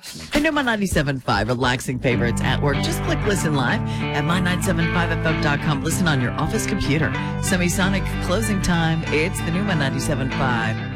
The new My 97.5 relaxing favorites at work. Just click listen live at my975fm.com. Listen on your office computer. Semisonic closing time. It's the new My 97.5.